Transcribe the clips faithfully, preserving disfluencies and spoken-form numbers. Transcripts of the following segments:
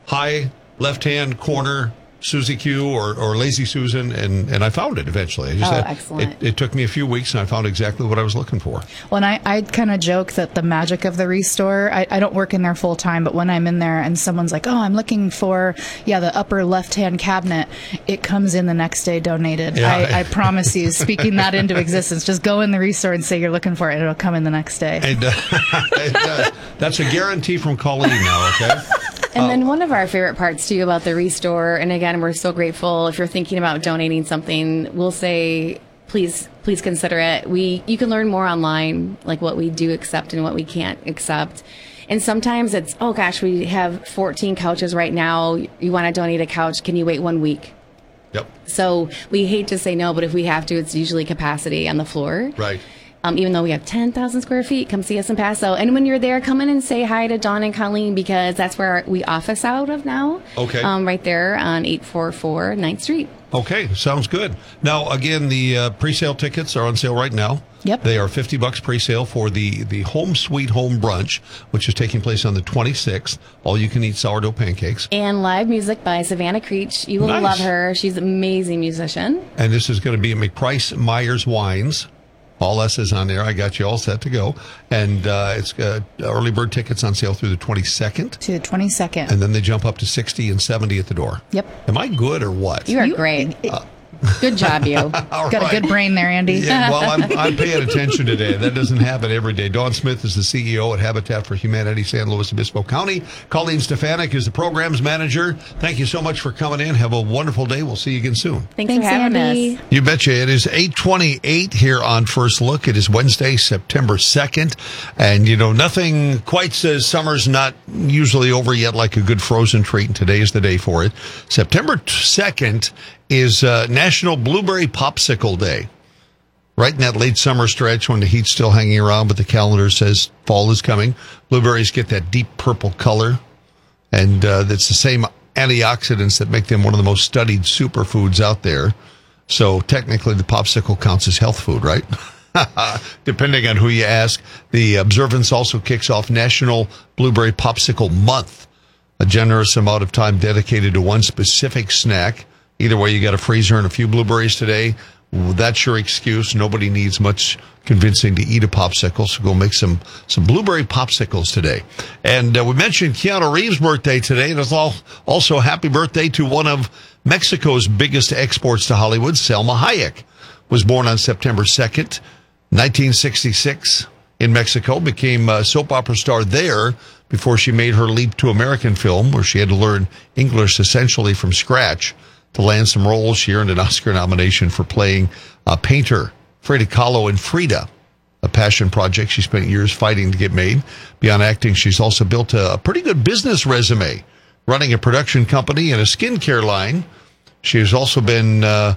high left-hand corner Suzy Q or, or Lazy Susan, and, and I found it eventually. I just oh, had, excellent. It, it took me a few weeks, and I found exactly what I was looking for. Well, and I, I kind of joke that the magic of the Restore, I, I don't work in there full time, but when I'm in there and someone's like, oh, I'm looking for, yeah, the upper left-hand cabinet, it comes in the next day donated. Yeah. I, I promise you, speaking that into existence, just go in the Restore and say you're looking for it, and it'll come in the next day. And uh, it, uh, that's a guarantee from Colleen now, okay? And oh. then one of our favorite parts, too, about the Restore, and again, we're so grateful. If you're thinking about donating something, we'll say, please, please consider it. We, you can learn more online, like what we do accept and what we can't accept. And sometimes it's, oh, gosh, we have fourteen couches right now. You want to donate a couch. Can you wait one week? Yep. So we hate to say no, but if we have to, it's usually capacity on the floor. Right. Um, even though we have ten thousand square feet, come see us in Paso. And when you're there, come in and say hi to Dawn and Colleen, because that's where we office out of now. Okay. Um, right there on eight forty-four ninth Street. Okay, sounds good. Now, again, the uh, pre-sale tickets are on sale right now. Yep. They are fifty bucks pre-sale for the, the Home Sweet Home Brunch, which is taking place on the twenty-sixth. All you can eat sourdough pancakes. And live music by Savannah Creech. You will Nice. love her. She's an amazing musician. And this is going to be at McPrice Myers Wines. All S's on there. I got you all set to go. And uh, it's got early bird tickets on sale through the twenty-second. To the twenty-second. And then they jump up to sixty and seventy at the door. Yep. Am I good or what? You are You- great. Uh, Good job, you. All Got right. a good brain there, Andy. Yeah, well, I'm, I'm paying attention today. That doesn't happen every day. Dawn Smith is the C E O at Habitat for Humanity, San Luis Obispo County. Colleen Stefanik is the programs manager. Thank you so much for coming in. Have a wonderful day. We'll see you again soon. Thanks, Thanks, for having Andy. us. You betcha. It is eight twenty-eight here on First Look. It is Wednesday, September second. And, you know, nothing quite says summer's not usually over yet like a good frozen treat, and today is the day for it. September second is uh, National Blueberry Popsicle Day. Right in that late summer stretch when the heat's still hanging around, but the calendar says fall is coming. Blueberries get that deep purple color, and uh, it's the same antioxidants that make them one of the most studied superfoods out there. So technically the popsicle counts as health food, right? Depending on who you ask. The observance also kicks off National Blueberry Popsicle Month, a generous amount of time dedicated to one specific snack. Either way, you got a freezer and a few blueberries today. That's your excuse. Nobody needs much convincing to eat a popsicle, so go make some, some blueberry popsicles today. And uh, we mentioned Keanu Reeves' birthday today. And it's all, also happy birthday to one of Mexico's biggest exports to Hollywood, Selma Hayek. Was born on September second, nineteen sixty-six in Mexico, became a soap opera star there before she made her leap to American film, where she had to learn English essentially from scratch. To land some roles, she earned an Oscar nomination for playing a painter, Frida Kahlo in Frida, a passion project she spent years fighting to get made. Beyond acting, she's also built a, a pretty good business resume, running a production company and a skincare line. She has also been uh,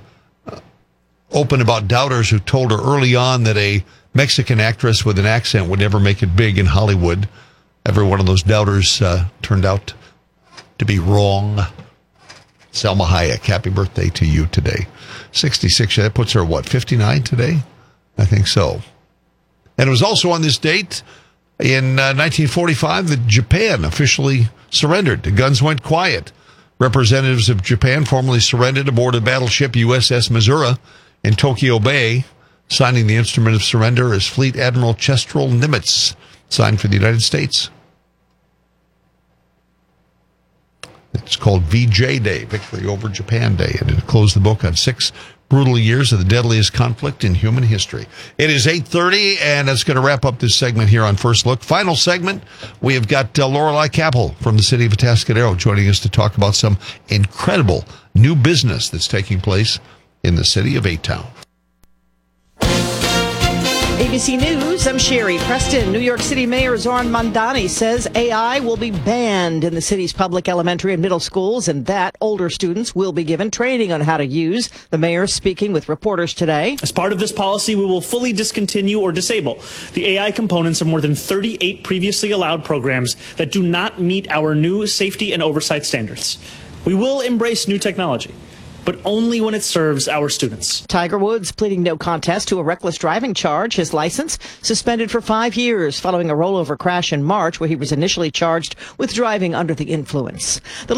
open about doubters who told her early on that a Mexican actress with an accent would never make it big in Hollywood. Every one of those doubters uh, turned out to be wrong. Selma Hayek, happy birthday to you today. sixty-six, that puts her, what, fifty-nine today? I think so. And it was also on this date in uh, nineteen forty-five that Japan officially surrendered. The guns went quiet. Representatives of Japan formally surrendered aboard a battleship U S S Missouri in Tokyo Bay. Signing the instrument of surrender is Fleet Admiral Chestrel Nimitz, signed for the United States. It's called V J Day, Victory Over Japan Day, and it closed the book on six brutal years of the deadliest conflict in human history. It is eight thirty, and that's going to wrap up this segment here on First Look. Final segment, we have got uh, Lorelei Capel from the city of Atascadero joining us to talk about some incredible new business that's taking place in the city of A-Town. A B C News, I'm Sherry Preston. New York City Mayor Zoran Mondani says A I will be banned in the city's public elementary and middle schools, and that older students will be given training on how to use. The mayor speaking with reporters today. As part of this policy, we will fully discontinue or disable the A I components of more than thirty-eight previously allowed programs that do not meet our new safety and oversight standards. We will embrace new technology, but only when it serves our students. Tiger Woods pleading no contest to a reckless driving charge. His license suspended for five years following a rollover crash in March where he was initially charged with driving under the influence. The